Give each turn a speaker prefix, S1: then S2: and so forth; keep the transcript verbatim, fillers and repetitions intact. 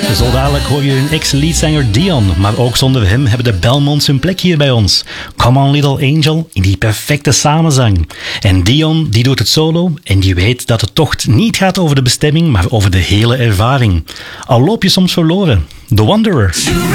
S1: Zo dadelijk hoor je hun ex-leadzanger Dion, maar ook zonder hem hebben de Belmonts hun plek hier bij ons. Come on Little Angel in die perfecte samenzang. En Dion die doet het solo en die weet dat de tocht niet gaat over de bestemming, maar over de hele ervaring. Al loop je soms verloren. The Wanderer.